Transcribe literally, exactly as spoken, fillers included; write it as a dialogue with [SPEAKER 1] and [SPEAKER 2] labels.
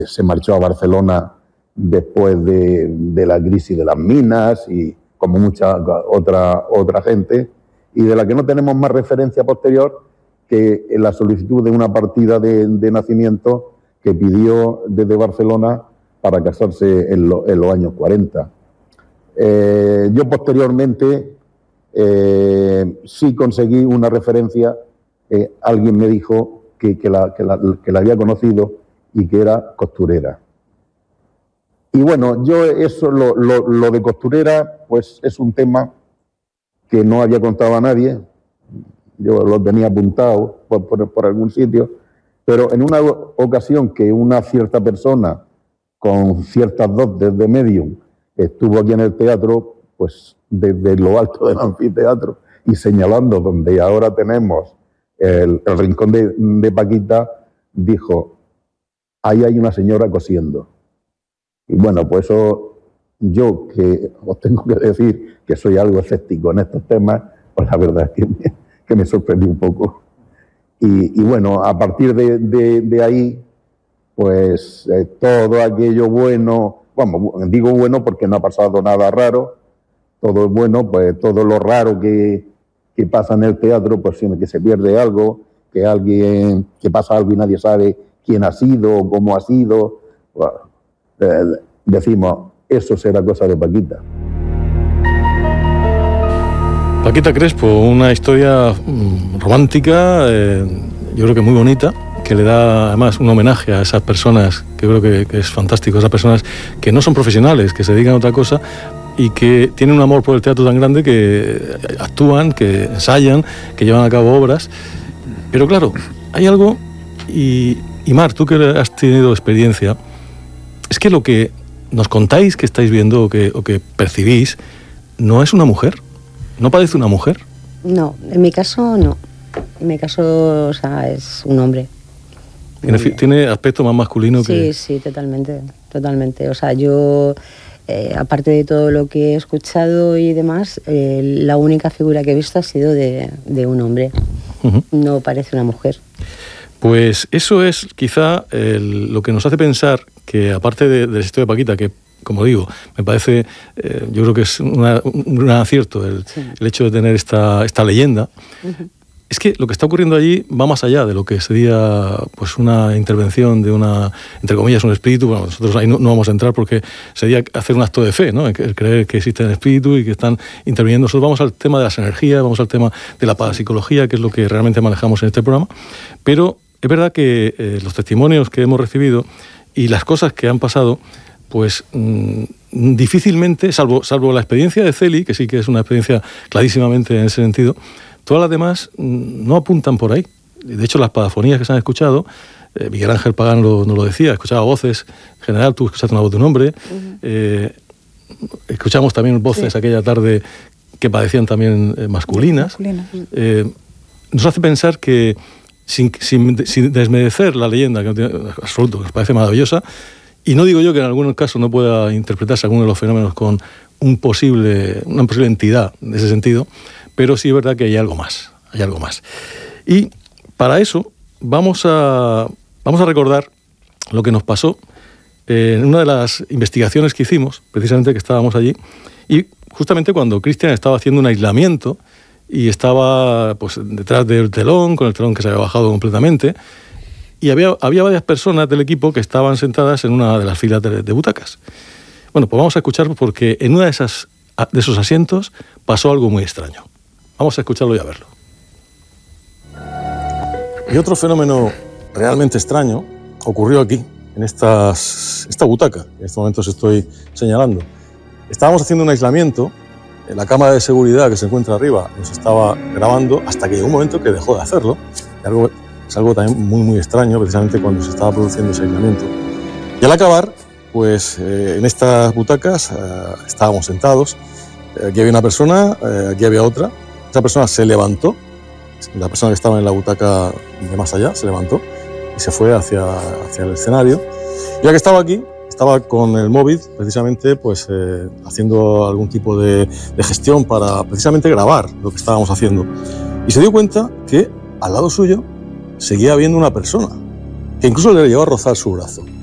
[SPEAKER 1] se marchó a Barcelona después de, de la crisis de las minas y como mucha otra, otra gente, y de la que no tenemos más referencia posterior que en la solicitud de una partida de, de nacimiento que pidió desde Barcelona para casarse en, lo, en los años cuarenta. Eh, yo posteriormente eh, sí conseguí una referencia, eh, alguien me dijo que, que, la, que, la, que la había conocido y que era costurera. Y bueno, yo eso, lo, lo, lo de costurera, pues es un tema que no había contado a nadie, yo lo tenía apuntado por, por, por algún sitio, pero en una ocasión que una cierta persona con ciertas dotes de medium estuvo aquí en el teatro, pues desde lo alto del anfiteatro y señalando donde ahora tenemos el, el rincón de, de Paquita, dijo, ahí hay una señora cosiendo. Y bueno, pues eso, yo que os tengo que decir que soy algo escéptico en estos temas, pues la verdad es que me, que me sorprendí un poco. Y, y bueno, a partir de, de, de ahí, pues eh, todo aquello bueno, bueno, digo bueno porque no ha pasado nada raro, todo es bueno, pues todo lo raro que, que pasa en el teatro, pues siempre que se pierde algo, que alguien, que pasa algo y nadie sabe quién ha sido, cómo ha sido, bueno, eh, decimos, eso será cosa de Paquita.
[SPEAKER 2] Paquita Crespo, una historia mm, romántica, eh, yo creo que muy bonita, que le da además un homenaje a esas personas, que creo que, que es fantástico, esas personas que no son profesionales, que se dedican a otra cosa y que tienen un amor por el teatro tan grande que actúan, que ensayan, que llevan a cabo obras. Pero claro, hay algo, y, y Mar, tú que has tenido experiencia, es que lo que nos contáis que estáis viendo o que, o que percibís no es una mujer, no parece una mujer.
[SPEAKER 3] No, en mi caso no, en mi caso, o sea, es un hombre.
[SPEAKER 2] Tiene, tiene aspecto más masculino que...
[SPEAKER 3] Sí, sí, totalmente, totalmente. O sea, yo, eh, aparte de todo lo que he escuchado y demás, eh, la única figura que he visto ha sido de, de un hombre. Uh-huh. No parece una mujer.
[SPEAKER 2] Pues eso es quizá el, lo que nos hace pensar que, aparte de, del éxito de Paquita, que, como digo, me parece, eh, yo creo que es una, un gran acierto el, sí. el hecho de tener esta, esta leyenda, uh-huh. Es que lo que está ocurriendo allí va más allá de lo que sería pues una intervención de una, entre comillas, un espíritu. Bueno, nosotros ahí no, no vamos a entrar porque sería hacer un acto de fe, ¿no? El creer que existen espíritus y que están interviniendo. Nosotros vamos al tema de las energías, vamos al tema de la parapsicología, que es lo que realmente manejamos en este programa. Pero es verdad que eh, los testimonios que hemos recibido y las cosas que han pasado, pues mmm, difícilmente, salvo, salvo la experiencia de Celi, que sí que es una experiencia clarísimamente en ese sentido, todas las demás no apuntan por ahí. De hecho, las padafonías que se han escuchado, eh, Miguel Ángel Pagán lo, nos lo decía, escuchaba voces, en general tú escuchaste una voz de un hombre, uh-huh. eh, escuchamos también voces sí. aquella tarde que parecían también eh, masculinas. Masculina. Eh, nos hace pensar que, sin, sin, sin desmerecer la leyenda, que no tiene absoluto, que nos parece maravillosa, y no digo yo que en algunos casos no pueda interpretarse alguno de los fenómenos con un posible, una posible entidad en ese sentido, pero sí es verdad que hay algo más, hay algo más. Y para eso vamos a, vamos a recordar lo que nos pasó eh, en una de las investigaciones que hicimos, precisamente que estábamos allí, y justamente cuando Cristian estaba haciendo un aislamiento y estaba pues detrás del telón, con el telón que se había bajado completamente, y había, había varias personas del equipo que estaban sentadas en una de las filas de, de butacas. Bueno, pues vamos a escuchar porque en una de, esas, de esos asientos pasó algo muy extraño. Vamos a escucharlo y a verlo. Y otro fenómeno realmente extraño ocurrió aquí, en estas, esta butaca, que en estos momentos estoy señalando. Estábamos haciendo un aislamiento, la cámara de seguridad que se encuentra arriba nos estaba grabando hasta que llegó un momento que dejó de hacerlo. Y algo, es algo también muy, muy extraño, precisamente cuando se estaba produciendo ese aislamiento. Y al acabar, pues eh, en estas butacas eh, estábamos sentados. Aquí había una persona, eh, aquí había otra. Esa persona se levantó, la persona que estaba en la butaca de más allá se levantó y se fue hacia, hacia el escenario. Ya que estaba aquí, estaba con el móvil precisamente pues, eh, haciendo algún tipo de, de gestión para precisamente grabar lo que estábamos haciendo. Y se dio cuenta que al lado suyo seguía habiendo una persona que incluso le llegó a rozar su brazo.